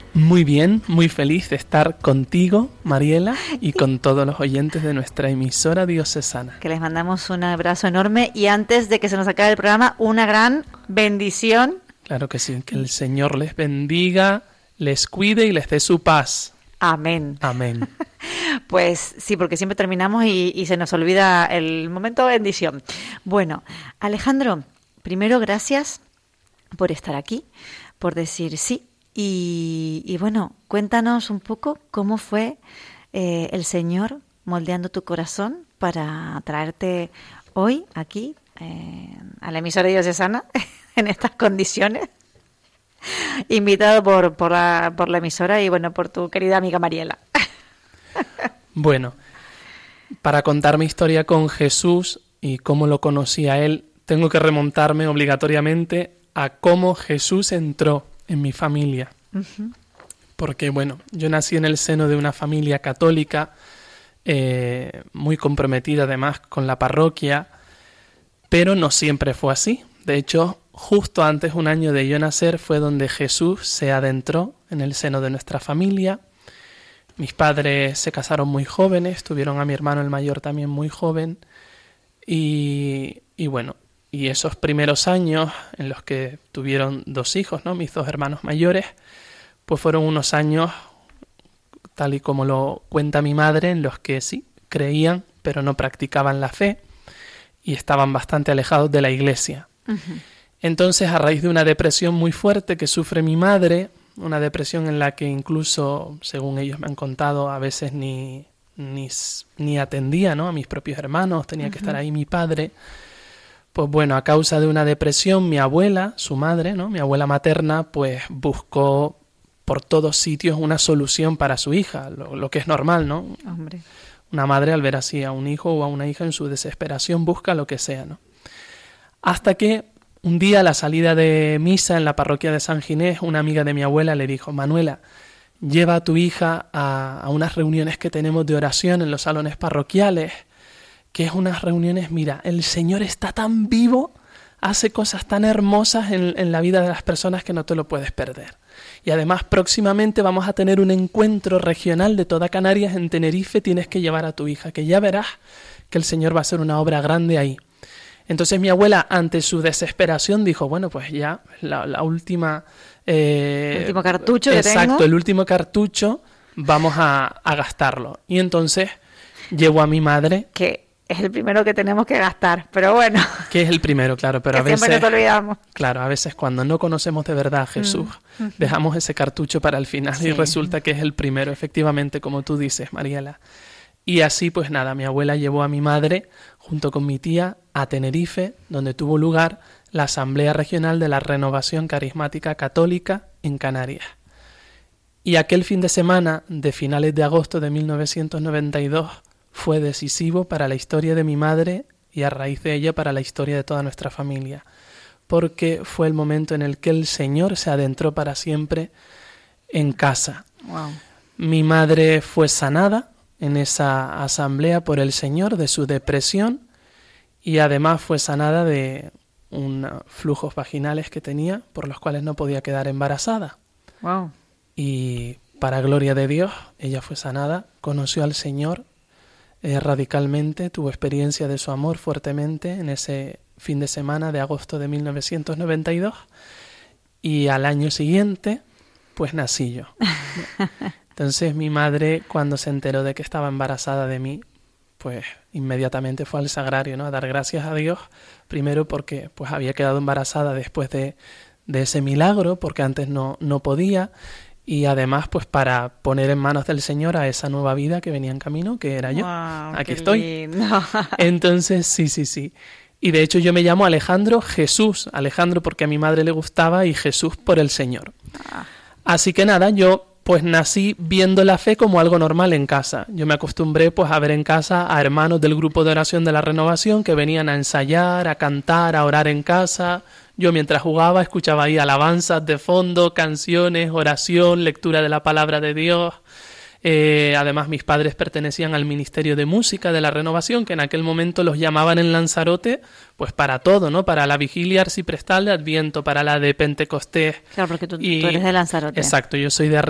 Muy bien, muy feliz de estar contigo, Mariela, y con todos los oyentes de nuestra emisora diocesana. Que les mandamos un abrazo enorme y antes de que se nos acabe el programa, una gran bendición. Claro que sí, que el Señor les bendiga, les cuide y les dé su paz. Amén. Amén. Pues sí, porque siempre terminamos y se nos olvida el momento de bendición. Bueno, Alejandro, primero gracias por estar aquí, por decir sí. Y bueno, cuéntanos un poco cómo fue el Señor moldeando tu corazón para traerte hoy aquí a la emisora diocesana en estas condiciones, invitado por la emisora y bueno, por tu querida amiga Mariela. Bueno, para contar mi historia con Jesús y cómo lo conocí a Él, tengo que remontarme obligatoriamente a cómo Jesús entró en mi familia. Uh-huh. Porque, bueno, yo nací en el seno de una familia católica, muy comprometida además con la parroquia, pero no siempre fue así. De hecho, justo antes, un año de yo nacer, fue donde Jesús se adentró en el seno de nuestra familia. Mis padres se casaron muy jóvenes, tuvieron a mi hermano el mayor también muy joven, y bueno, y esos primeros años en los que tuvieron 2 hijos, ¿no? Mis 2 hermanos mayores, pues fueron unos años, tal y como lo cuenta mi madre, en los que sí, creían, pero no practicaban la fe y estaban bastante alejados de la iglesia. Uh-huh. Entonces, a raíz de una depresión muy fuerte que sufre mi madre, una depresión en la que incluso, según ellos me han contado, a veces ni atendía, ¿no? A mis propios hermanos, tenía uh-huh. que estar ahí mi padre. Pues bueno, a causa de una depresión, mi abuela, su madre, ¿no? Mi abuela materna, pues buscó por todos sitios una solución para su hija, lo que es normal, ¿no? Hombre. Una madre al ver así a un hijo o a una hija en su desesperación busca lo que sea, ¿no? Hasta que un día a la salida de misa en la parroquia de San Ginés, una amiga de mi abuela le dijo: Manuela, lleva a tu hija a unas reuniones que tenemos de oración en los salones parroquiales, que es unas reuniones, mira, el Señor está tan vivo, hace cosas tan hermosas en la vida de las personas que no te lo puedes perder. Y además próximamente vamos a tener un encuentro regional de toda Canarias en Tenerife, tienes que llevar a tu hija, que ya verás que el Señor va a hacer una obra grande ahí. Entonces mi abuela, ante su desesperación, dijo, bueno, pues ya, la última... el último cartucho que tengo. Exacto, el último cartucho, vamos a gastarlo. Y entonces llevó a mi madre... Que es el primero que tenemos que gastar, pero bueno. Que es el primero, claro, pero que a veces... siempre nos olvidamos. Claro, a veces cuando no conocemos de verdad a Jesús, dejamos ese cartucho para el final y resulta que es el primero, efectivamente, como tú dices, Mariela. Y así, pues nada, mi abuela llevó a mi madre, junto con mi tía, a Tenerife, donde tuvo lugar la Asamblea Regional de la Renovación Carismática Católica en Canarias. Y aquel fin de semana de finales de agosto de 1992 fue decisivo para la historia de mi madre y a raíz de ella para la historia de toda nuestra familia, porque fue el momento en el que el Señor se adentró para siempre en casa. Wow. Mi madre fue sanada en esa asamblea por el Señor de su depresión y además fue sanada de unos flujos vaginales que tenía por los cuales no podía quedar embarazada. Wow. Y para gloria de Dios, ella fue sanada, conoció al Señor radicalmente, tuvo experiencia de su amor fuertemente en ese fin de semana de agosto de 1992 y al año siguiente pues nací yo. Entonces mi madre, cuando se enteró de que estaba embarazada de mí, pues inmediatamente fue al sagrario, ¿no? A dar gracias a Dios, primero porque pues había quedado embarazada después de ese milagro, porque antes no podía, y además pues para poner en manos del Señor a esa nueva vida que venía en camino, que era yo. Wow, aquí qué estoy. Lindo. Entonces sí. Y de hecho yo me llamo Alejandro Jesús, Alejandro porque a mi madre le gustaba y Jesús por el Señor. Así que nada, yo pues nací viendo la fe como algo normal en casa. Yo me acostumbré pues a ver en casa a hermanos del grupo de oración de la Renovación que venían a ensayar, a cantar, a orar en casa. Yo mientras jugaba escuchaba ahí alabanzas de fondo, canciones, oración, lectura de la palabra de Dios. Además mis padres pertenecían al Ministerio de Música de la Renovación, que en aquel momento los llamaban en Lanzarote pues para todo, ¿no? Para la vigilia arciprestal de Adviento, para la de Pentecostés. Claro, porque tú eres de Lanzarote. Exacto, yo soy de